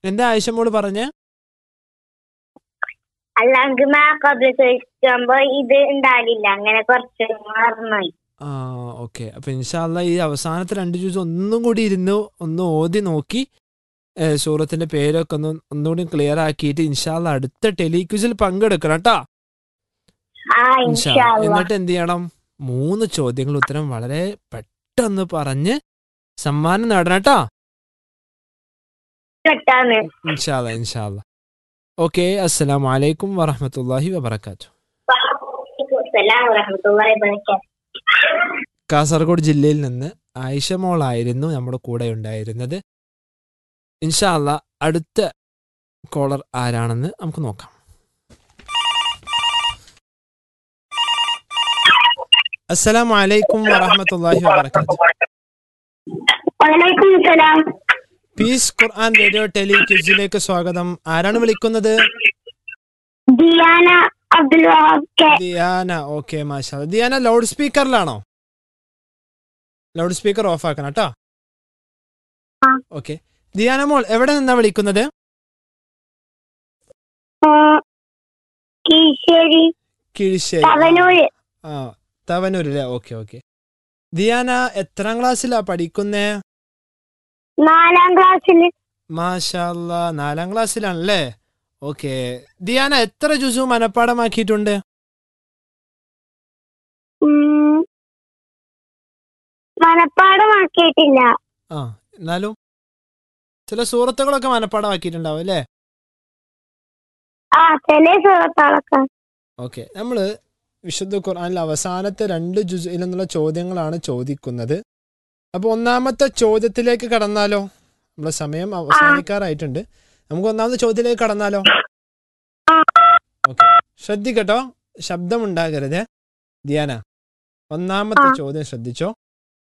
എന്താ ആയിഷ മോള് പറഞ്ഞേ? അല്ലാണ്ട് ചോദിക്കുമ്പോ ഇത് ഉണ്ടാകില്ല, അങ്ങനെ കുറച്ച് മറന്നുപോയി. ആ ഓക്കെ. അപ്പൊ ഇൻഷാ അല്ലാ ഈ അവസാനത്തെ 2 ജ്യൂസ് ഒന്നും കൂടി ഇരുന്ന് ഒന്ന് ഓതി നോക്കി സൂറത്തിന്റെ പേരൊക്കെ ഒന്നുകൂടി ക്ലിയർ ആക്കിയിട്ട് ഇൻഷാ അല്ലാ അടുത്ത ടെലിക്വിസിൽ പങ്കെടുക്കണം കേട്ടോ. ഇൻഷാ അല്ലാ. എന്നിട്ട് എന്ത് ചെയ്യണം? 3 ചോദ്യങ്ങൾ ഉത്തരം വളരെ പെട്ടെന്ന് പറഞ്ഞ് സമ്മാനം നേടണം കേട്ടോ. ഇൻഷാ അല്ലാ, ഇൻഷാ അല്ലാ. ഓക്കെ. അസ്സലാമു അലൈക്കും വറഹ്മത്തുള്ളാഹി വബറകാതുഹു. കാസർഗോഡ് ജില്ലയിൽ നിന്ന് ആയിഷ മോളായിരുന്നു നമ്മുടെ കൂടെ ഉണ്ടായിരുന്നത്. ഇൻഷാ അല്ലാ അടുത്ത കോളർ ആരാണെന്ന് നമുക്ക് നോക്കാം. അസ്സലാമു അലൈക്കും വറഹ്മത്തുള്ളാഹി വബറകാതുഹു. പീസ് ഖുർആൻ റേഡിയോ ടെലിക്വിസിലേക്ക് സ്വാഗതം. ആരാണ് വിളിക്കുന്നത്? Diana Abdul Wahab. Diana. Okay, മാഷാ അല്ലാ. Diana loud സ്പീക്കറിലാണോ? Loud speaker of ആക്കണം കേട്ടോ. ഓക്കെ. ദിയാന മോൾ എവിടെ നിന്നാ വിളിക്കുന്നത്? കിഴിശ്ശേരി. ആ, തവനൂര് അല്ലേ? Okay okay. ദിയാന എത്രാം ക്ലാസ്സിലാ പഠിക്കുന്നേ? 4ാം ക്ലാസ്സിൽ. മാഷാ അല്ലാ, 4ാം ക്ലാസ്സിലാണല്ലേ? ഓക്കെ. ദിയാന എത്ര ജുസു മനപ്പാടമാക്കിയിട്ടുണ്ട്? മനപ്പാടമാക്കിയിട്ടില്ല. ആ, എന്നാലും ചില സൂറത്തുകളൊക്കെ മനപ്പാടമാക്കിയിട്ടുണ്ടാവും അല്ലേ? ചില സൂറത്തുകളൊക്കെ. ഓക്കെ. നമ്മള് വിശുദ്ധ ഖുർആനിലെ അവസാനത്തെ 2 ജുസിൽ നിന്നുള്ള ചോദ്യങ്ങളാണ് ചോദിക്കുന്നത്. അപ്പൊ ഒന്നാമത്തെ ചോദ്യത്തിലേക്ക് കടന്നാലോ? നമ്മളെ സമയം അവസാനിക്കാറായിട്ടുണ്ട്. നമുക്ക് ഒന്നാമത്തെ ചോദ്യത്തിലേക്ക് കടന്നാലോ? ഓക്കെ. ശ്രദ്ധിക്കട്ടോ, ശബ്ദമുണ്ടാകരുത്. ദിയാന, ഒന്നാമത്തെ ചോദ്യം ശ്രദ്ധിച്ചോ.